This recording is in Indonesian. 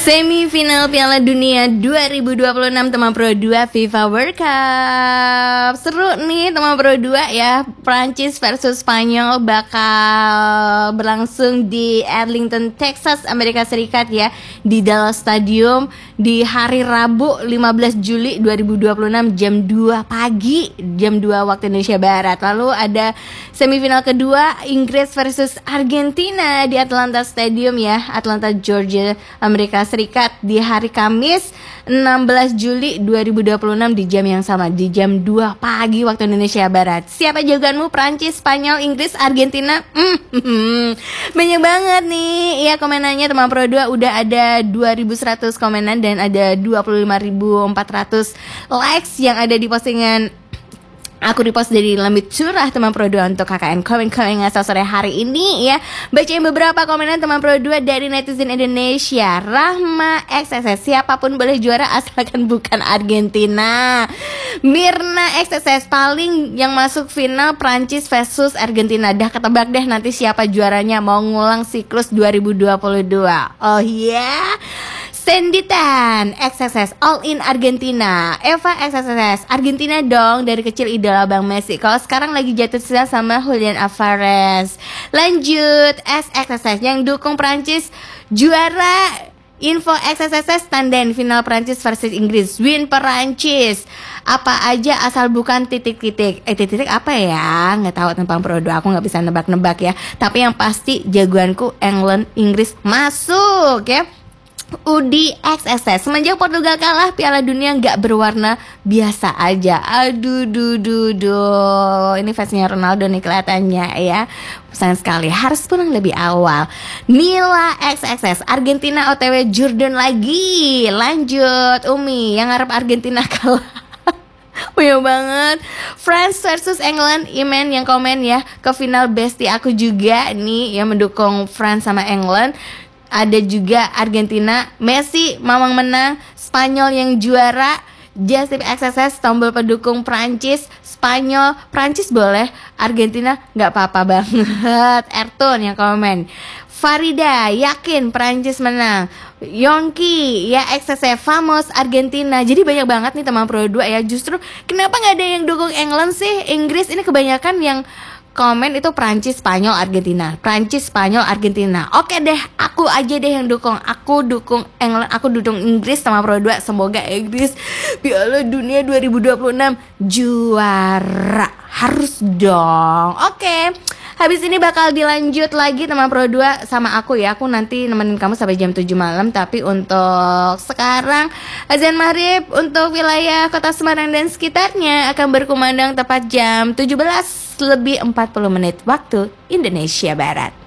Semifinal Piala Dunia 2026 teman Pro 2 FIFA World Cup. Seru nih teman Pro 2 ya. Prancis versus Spanyol bakal berlangsung di Arlington, Texas, Amerika Serikat ya, di Dallas Stadium di hari Rabu 15 Juli 2026 jam 2 pagi, jam 2 waktu Indonesia Barat. Lalu ada semifinal kedua Inggris versus Argentina di Atlanta Stadium ya, Atlanta, Georgia, Amerika Serikat di hari Kamis 16 Juli 2026 di jam yang sama, di jam 2 pagi waktu Indonesia Barat. Siapa jagoanmu? Prancis, Spanyol, Inggris, Argentina? Banyak banget nih ya komenannya teman Pro 2. Udah ada 2100 komenan dan ada 25.400 likes yang ada di postingan aku repost dari Lembit Curah teman Pro 2 untuk KKN komen-komen ngasal sore hari ini ya. Bacain beberapa komenan teman Pro 2 dari netizen Indonesia. Rahma XSS, siapapun boleh juara asalkan bukan Argentina. Mirna XSS, paling yang masuk final Prancis versus Argentina. Dah ketebak deh nanti siapa juaranya, mau ngulang siklus 2022. Oh iya. Senditan XSS all in Argentina. Eva XSS Argentina dong, dari kecil idola Bang Messi. Kalau sekarang lagi jatuh cinta sama Julian Alvarez. Lanjut SXSS yang dukung Prancis juara. Info XSS tanden final Prancis versus Inggris, win Perancis. Apa aja asal bukan titik-titik. Titik-titik apa ya? Nggak tahu tentang Pro 2, aku nggak bisa nebak-nebak ya. Tapi yang pasti jagoanku England, Inggris masuk ya. Udi XSS, semenjak Portugal kalah Piala Dunia nggak berwarna biasa aja. Aduh, ini fansnya Ronaldo nih kelihatannya ya. Sayang sekali, harus pulang lebih awal. Nila XXS, Argentina OTW Jordan lagi. Lanjut Umi, yang ngarep Argentina kalah. Banyak banget. France versus England, Imen yang komen ya ke final bestie aku juga nih yang mendukung France sama England. Ada juga Argentina, Messi mamang menang, Spanyol yang juara. Justip XSS tombol pendukung Prancis, Spanyol, Prancis boleh, Argentina nggak apa-apa banget. Erton yang komen. Farida yakin Prancis menang. Yongki ya XSS Famos Argentina. Jadi banyak banget nih teman Pro 2 ya. Justru kenapa nggak ada yang dukung England sih? Inggris ini kebanyakan yang komen itu Prancis, Spanyol, Argentina. Prancis, Spanyol, Argentina. Oke deh, aku aja deh yang dukung. Aku dukung England, aku dukung Inggris sama Pro 2. Semoga Inggris Piala Dunia 2026 juara. Harus dong. Oke. Habis ini bakal dilanjut lagi teman Pro 2 sama aku ya. Aku nanti nemenin kamu sampai jam 7 malam. Tapi untuk sekarang azan maghrib untuk wilayah kota Semarang dan sekitarnya akan berkumandang tepat jam 17 lebih 40 menit waktu Indonesia Barat.